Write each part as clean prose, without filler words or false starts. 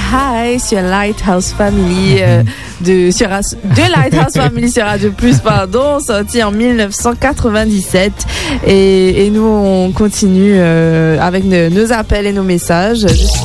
High sur Lighthouse Family de Lighthouse Family sur Radio Plus, sorti en 1997. Et nous, on continue avec nos appels et nos messages.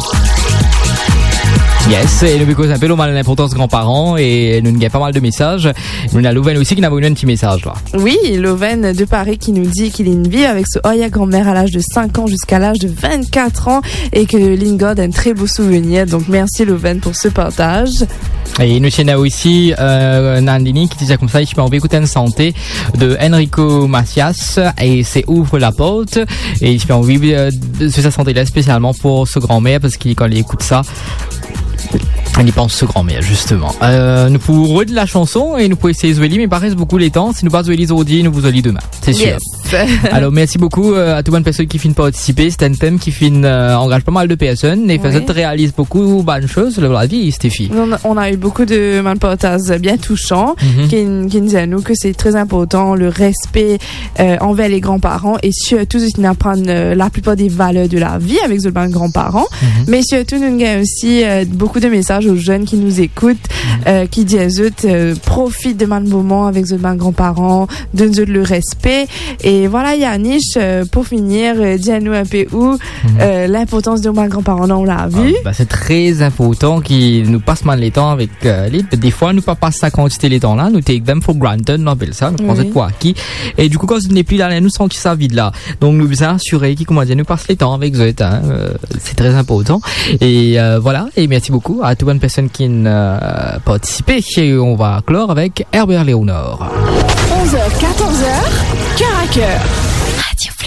Yes, et nous avons un peu l'importance des grands-parents et nous avons pas mal de messages. Nous avons Louven aussi qui nous a envoyé un petit message là. Oui, Louven de Paris qui nous dit qu'il a une vie avec son Oya-grand-mère à l'âge de 5 ans jusqu'à l'âge de 24 ans et que Lingard a un très beau souvenir. Donc merci Louven pour ce partage. Et nous avons aussi Nandini qui disait comme ça, je peux envie écouter une santé de Enrico Macias et c'est Ouvre la porte. Et je peux envie de sa santé là spécialement pour ce grand-mère parce qu'il quand il écoute ça, on y pense ce grand-mère, justement. Nous pouvons jouer de la chanson et nous pouvons essayer de jouer, mais il paraît beaucoup les temps. Si nous pas jouer aujourd'hui, nous vous jouer demain. C'est sûr. Yes. Alors, merci beaucoup à toutes les personnes qui finissent participer. C'est un thème qui engage pas mal de personnes et fait réalise beaucoup de bonnes choses dans la vie, Stéphie. On a eu beaucoup de partages bien touchants qui nous disent à nous que c'est très important le respect envers les grands-parents et surtout ils apprennent la plupart des valeurs de la vie avec les grands-parents. Mais surtout, nous avons aussi beaucoup de messages aux jeunes qui nous écoutent, qui disent profite de mal moment avec les grands-parents, donne le respect. Et voilà, Yannick, pour finir, dis-nous un peu où l'importance de mes grands-parents, on l'a vu. C'est très important qu'ils nous passent mal les temps avec des fois, nous pas passer sa quantité les temps là, nous take them for granted, on appelle ça, nous pensons quoi acquis. Et du coup, quand on n'est plus là, nous sentons ça vide là. Donc, nous bien assurer qu'ils, comment dire, nous passent les temps avec eux, c'est très important. Et voilà, et merci beaucoup à toutes les personnes qui ont participé. Et on va clore avec Herbert Léonard. 11h, 14h, cœur à cœur.